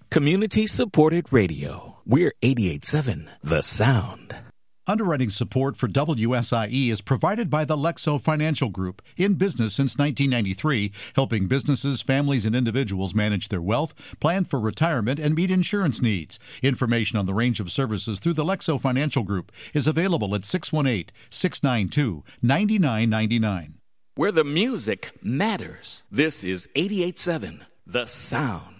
Community-supported radio. We're 88.7 The Sound. Underwriting support for WSIE is provided by the Lexo Financial Group, in business since 1993, helping businesses, families, and individuals manage their wealth, plan for retirement, and meet insurance needs. Information on the range of services through the Lexo Financial Group is available at 618-692-9999. Where the music matters. This is 88.7 The Sound.